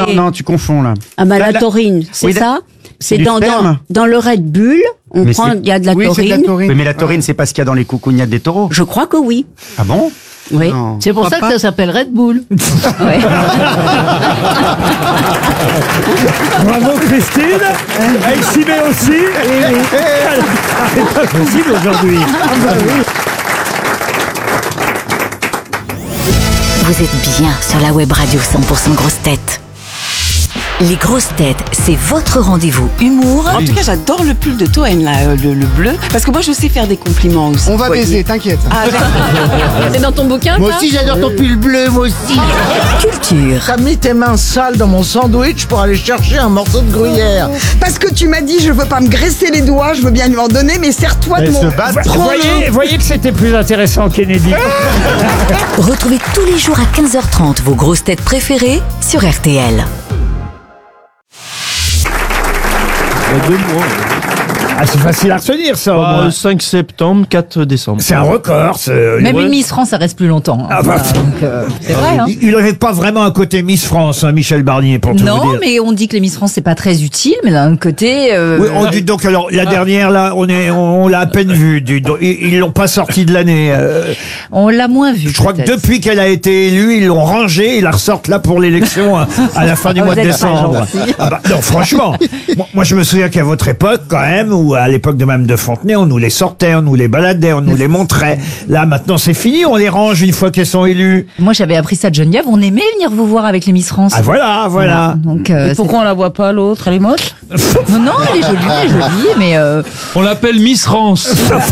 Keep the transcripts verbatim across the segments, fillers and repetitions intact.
non, non, tu confonds là. Ah bah la, la taurine, c'est oui, ça. C'est du dans, dans, sperme. dans le Red Bull, on Mais prend, c'est- il y a de la oui, c'est de taurine. la taurine. Oui, mais la taurine, c'est pas ce qu'il y a dans les coucougnettes des taureaux. Je crois que oui. Ah bon? Oui. Non. C'est pour ça Papa que ça s'appelle Red Bull. Ouais. Bravo Christine. Elle s'y met aussi. C'est pas possible aujourd'hui. Vous êtes bien sur la web radio cent pour cent grosses têtes. Les grosses têtes, c'est votre rendez-vous humour. En tout cas, j'adore le pull de Toen, là, euh, le, le bleu. Parce que moi, je sais faire des compliments aussi. On va Ouais. baiser, t'inquiète. Ah, d'accord. C'est dans ton bouquin, Moi ça aussi, j'adore ton pull bleu, moi aussi. Culture, T'as mis tes mains sales dans mon sandwich pour aller chercher un morceau de gruyère. Parce que tu m'as dit, je veux pas me graisser les doigts, je veux bien lui en donner, mais serre-toi de Elle mon... se bat. Vous voyez, voyez que c'était plus intéressant, Kennedy. retrouvez tous les jours à quinze heures trente vos grosses têtes préférées sur R T L. Deux mois. Ah, c'est facile à retenir, ça, au moins. Bah, cinq septembre, quatre décembre. C'est un record. c'est- Même Ouais. une Miss France, ça reste plus longtemps. hein. Ah bah, Voilà, donc, euh, c'est vrai, hein. Il n'avait pas vraiment un côté Miss France, hein, Michel Barnier, pour tout vous Non, dire. mais on dit que les Miss France, c'est pas très utile, mais d'un autre côté... euh, Oui, on dit donc, alors, la dernière, là, on est, on l'a à peine vue. du- donc, Ils ils l'ont pas sortie de l'année. euh, on l'a moins vu. Je crois que peut-être. depuis qu'elle a été élue, ils l'ont rangée, ils la ressortent là pour l'élection à, à la fin du Ah, mois vous de êtes décembre. pas gentil. Ah bah, non, franchement. moi, moi, je me souviens qu'à votre époque, quand même, ou à l'époque de Mme de Fontenay, on nous les sortait, on nous les baladait, on nous les montrait. Là, maintenant, c'est fini, on les range une fois qu'elles sont élues. Moi, j'avais appris ça de Geneviève. On aimait venir vous voir avec les Miss France. Ah voilà, voilà. Donc, euh, Et pourquoi on la voit pas, l'autre? Elle est moche? c'est- non, non, elle est jolie, elle est jolie, mais euh, On l'appelle Miss France.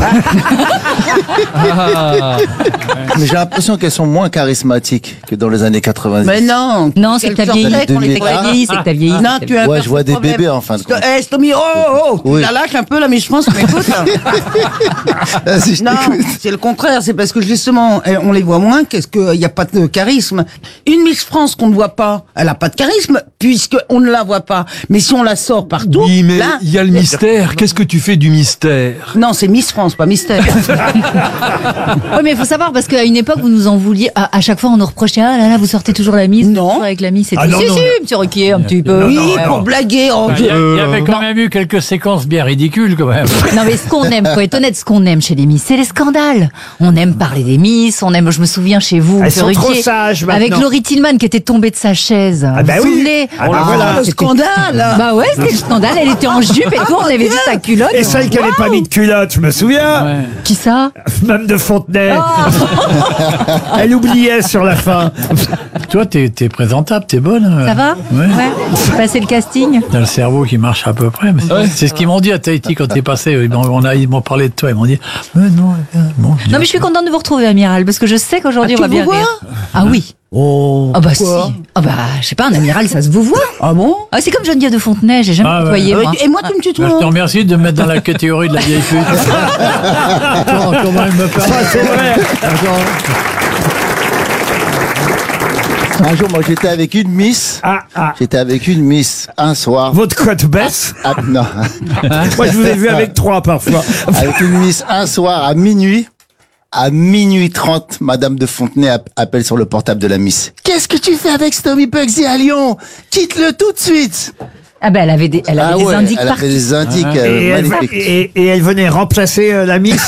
Ah. Mais j'ai l'impression qu'elles sont moins charismatiques que dans les années quatre-vingt-dix. Mais non. non, c'est que t'as vieilli. sortait, C'est que t'as qu'on vieilli, c'est que t'as vieilli. Non, tu as Ouais, un je vois des problème. bébés en fin de compte. Eh, Stomy, oh, oh, oh, tu Oui. la lâches un peu, la Miss France, tu m'écoutes, là. Vas-y, je Non, t'écoute. c'est le contraire. C'est parce que justement, eh, on les voit moins. Qu'est-ce qu'il n'y a pas de charisme. Une Miss France qu'on ne voit pas, elle n'a pas de charisme puisque on ne la voit pas. Mais si on la sort partout, Oui, mais là, il y a le mystère. Qu'est-ce que tu fais du mystère? non, c'est Miss France, pas Mystère. Oui, mais il faut savoir, parce qu'à une époque, vous nous en vouliez, à, à chaque fois, on nous reprochait, ah là là, vous sortez toujours la Miss. Non. toujours avec la Miss et Ah tout. non, si, non, si, non. monsieur Ruquier, un petit peu. oui, non, pour non. blaguer. Oh, Il y, a- il y Euh, avait quand même eu quelques séquences bien ridicules quand même. Non, mais ce qu'on aime, faut être honnête, ce qu'on aime chez les Miss, c'est les scandales. On aime parler des Miss, on aime, je me souviens chez vous, Elles monsieur sont trop Ruquier, sages maintenant. avec Laurie Tillman qui était tombée de sa chaise. Ah bah Vous vous oui. souvenez Ah bah Ah, voilà. le c'était- scandale. Bah ouais, c'était le scandale, elle était en jupe et tout, on avait vu sa culotte. Et celle qui n'avait pas mis de culotte, je me souviens. Ouais. Qui ça? Mme de Fontenay. Oh, Elle oubliait sur la fin. Toi, t'es t'es présentable, t'es bonne. hein. ça va? Ouais. J'ai passé le casting. T'as le cerveau qui marche à peu près. mais c'est- C'est ce qu'ils m'ont dit à Tahiti quand t'es passé. Ils m'ont on a- ils m'ont parlé de toi. Ils m'ont dit, mais non, euh, bon. je dis, Non mais je suis contente de vous retrouver, Amiral, parce que je sais qu'aujourd'hui Ah, on va tu bien vous rire. Ah oui. Oh, Ah bah si. pourquoi Ah bah je sais pas, un amiral ça se vous voit. Ah bon? Ah c'est comme Geneviève de Fontenay, j'ai jamais Ah ouais. côtoyé Ah, moi. Et moi, tu me Bah, je tutoies? te remercie de me mettre dans la catégorie de la vieille pute. Comment, comment elle me parle. C'est vrai. Un jour, moi, j'étais avec une Miss. Ah, ah. J'étais avec une Miss un soir. Votre cote baisse. Ah, non. Moi, je vous ai vu avec trois parfois. Avec une Miss un soir à minuit. À minuit trente, Madame de Fontenay app- appelle sur le portable de la Miss. Qu'est-ce que tu fais avec Stomy Bugsy à Lyon? Quitte-le tout de suite. Ah bah elle avait des, elle avait Ah des ouais, indices elle partout. avait des indices Et euh, elle, magnifiques. et, et elle venait remplacer euh, la Miss.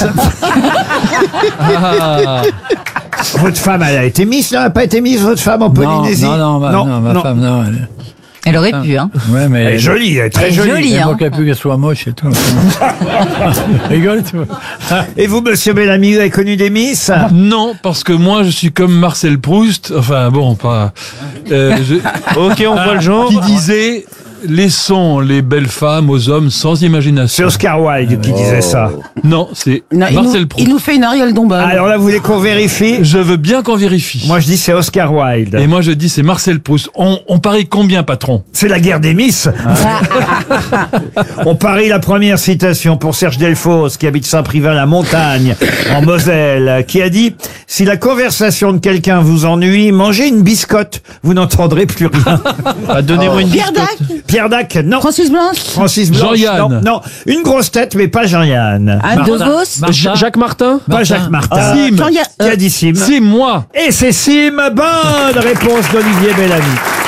Ah. Votre femme, elle a été Miss, non? Elle n'a pas été Miss, votre femme, en Non, Polynésie? non, non, ma, non, ma femme, non. Elle, Elle aurait pu hein. ouais, mais Elle est jolie, elle est très Elle est jolie. jolie, Elle hein. manquait plus qu'elle soit moche et tout. Rigole, tu vois. Et vous, monsieur Bellamy, vous avez connu des Miss? Non, parce que moi, je suis comme Marcel Proust. Enfin, bon, pas. euh, je- Ok, on voit le genre. Qui disait laissons les belles femmes aux hommes sans C'est imagination. Oscar Wilde qui disait ça. Non, c'est Non, il, nous, Marcel Proust. il nous fait une Ariel Dombal. Alors là, vous voulez qu'on vérifie? Je veux bien qu'on vérifie. Moi, je dis c'est Oscar Wilde. Et moi, je dis c'est Marcel Proust. On, on parie combien, patron? C'est la guerre des Miss. On parie la première citation pour Serge Delphos, qui habite Saint-Privat-la-Montagne, en Moselle, qui a dit « Si la conversation de quelqu'un vous ennuie, mangez une biscotte, vous n'entendrez plus rien. Ah, donnez-moi une Pierre biscotte. Dac » Pierre Dac, non. Francis Blanche. Francis Blanche, Jean-Yann. non. Non, une grosse tête, mais pas Jean-Yann. Anne de Vos. Martin. Ja- Jacques Martin? Pas Jacques Martin. Sim. Jean-Yann- Qui a dit Sim? C'est moi. Et c'est Sim. Bonne réponse d'Olivier Bellamy.